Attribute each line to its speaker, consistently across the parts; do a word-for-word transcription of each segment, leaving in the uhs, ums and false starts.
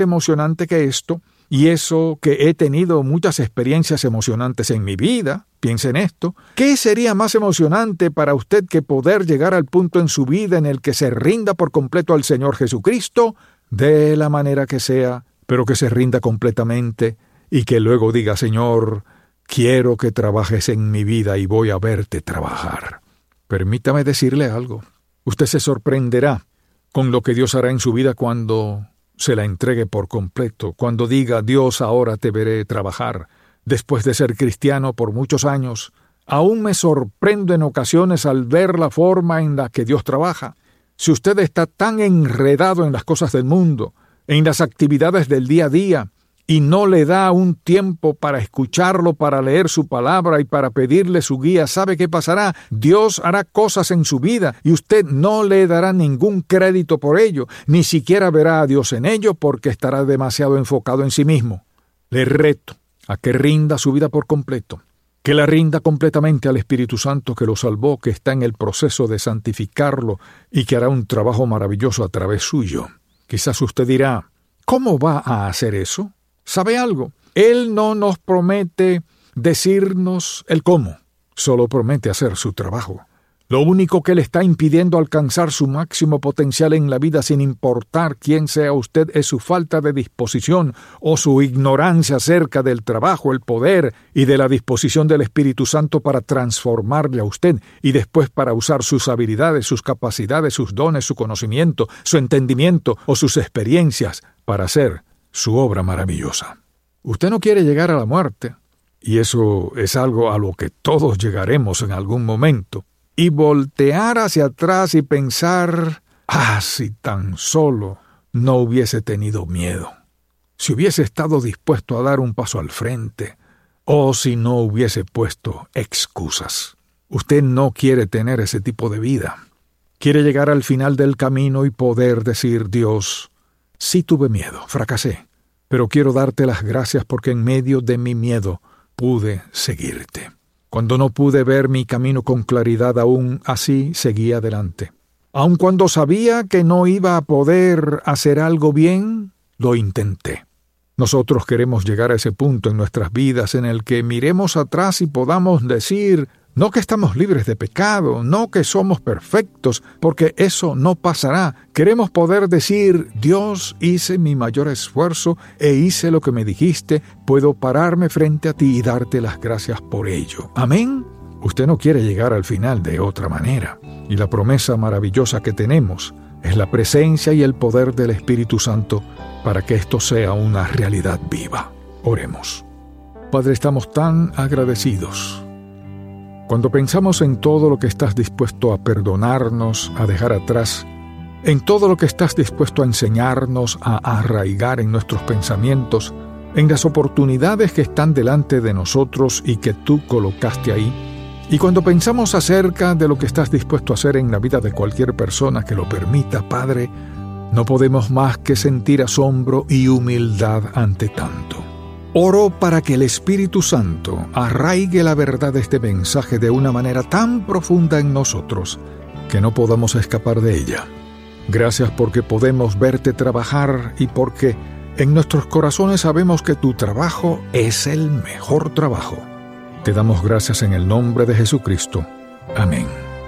Speaker 1: emocionante que esto, y eso que he tenido muchas experiencias emocionantes en mi vida, piense en esto, ¿qué sería más emocionante para usted que poder llegar al punto en su vida en el que se rinda por completo al Señor Jesucristo, de la manera que sea, pero que se rinda completamente y que luego diga: Señor, quiero que trabajes en mi vida y voy a verte trabajar? Permítame decirle algo. Usted se sorprenderá con lo que Dios hará en su vida cuando se la entregue por completo, cuando diga: Dios, ahora te veré trabajar. Después de ser cristiano por muchos años, aún me sorprendo en ocasiones al ver la forma en la que Dios trabaja. Si usted está tan enredado en las cosas del mundo, en las actividades del día a día, y no le da un tiempo para escucharlo, para leer su palabra y para pedirle su guía, ¿sabe qué pasará? Dios hará cosas en su vida y usted no le dará ningún crédito por ello, ni siquiera verá a Dios en ello porque estará demasiado enfocado en sí mismo. Le reto a que rinda su vida por completo, que la rinda completamente al Espíritu Santo que lo salvó, que está en el proceso de santificarlo y que hará un trabajo maravilloso a través suyo. Quizás usted dirá: ¿cómo va a hacer eso? ¿Sabe algo? Él no nos promete decirnos el cómo, solo promete hacer su trabajo. Lo único que le está impidiendo alcanzar su máximo potencial en la vida, sin importar quién sea usted, es su falta de disposición o su ignorancia acerca del trabajo, el poder y de la disposición del Espíritu Santo para transformarle a usted y después para usar sus habilidades, sus capacidades, sus dones, su conocimiento, su entendimiento o sus experiencias para hacer su obra maravillosa. Usted no quiere llegar a la muerte, y eso es algo a lo que todos llegaremos en algún momento, y voltear hacia atrás y pensar: ah, si tan solo no hubiese tenido miedo, si hubiese estado dispuesto a dar un paso al frente, o si no hubiese puesto excusas. Usted no quiere tener ese tipo de vida. Quiere llegar al final del camino y poder decir: Dios, sí tuve miedo, fracasé, pero quiero darte las gracias porque en medio de mi miedo pude seguirte. Cuando no pude ver mi camino con claridad, aún así seguí adelante. Aun cuando sabía que no iba a poder hacer algo bien, lo intenté. Nosotros queremos llegar a ese punto en nuestras vidas en el que miremos atrás y podamos decir: no que estamos libres de pecado, no que somos perfectos, porque eso no pasará. Queremos poder decir: Dios, hice mi mayor esfuerzo e hice lo que me dijiste, puedo pararme frente a ti y darte las gracias por ello. Amén. Usted no quiere llegar al final de otra manera, y la promesa maravillosa que tenemos es la presencia y el poder del Espíritu Santo para que esto sea una realidad viva. Oremos. Padre, estamos tan agradecidos cuando pensamos en todo lo que estás dispuesto a perdonarnos, a dejar atrás, en todo lo que estás dispuesto a enseñarnos, a arraigar en nuestros pensamientos, en las oportunidades que están delante de nosotros y que tú colocaste ahí. Y cuando pensamos acerca de lo que estás dispuesto a hacer en la vida de cualquier persona que lo permita, Padre, no podemos más que sentir asombro y humildad ante tanto. Oro para que el Espíritu Santo arraigue la verdad de este mensaje de una manera tan profunda en nosotros que no podamos escapar de ella. Gracias porque podemos verte trabajar y porque en nuestros corazones sabemos que tu trabajo es el mejor trabajo. Te damos gracias en el nombre de Jesucristo. Amén.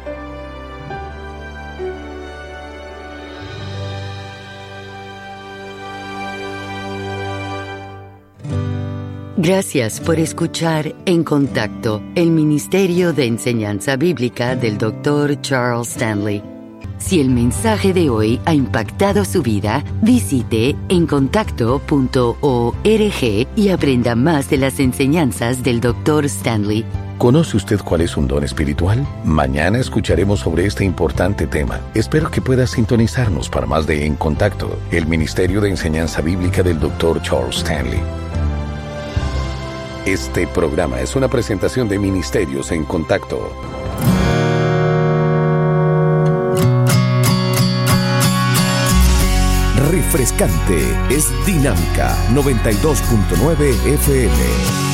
Speaker 2: Gracias por escuchar En Contacto, el Ministerio de Enseñanza Bíblica del doctor Charles Stanley. Si el mensaje de hoy ha impactado su vida, visite en contacto punto org y aprenda más de las enseñanzas del doctor Stanley.
Speaker 3: ¿Conoce usted cuál es un don espiritual? Mañana escucharemos sobre este importante tema. Espero que pueda sintonizarnos para más de En Contacto, el Ministerio de Enseñanza Bíblica del doctor Charles Stanley. Este programa es una presentación de Ministerios en Contacto.
Speaker 4: Refrescante, es Dinámica noventa y dos punto nueve F M.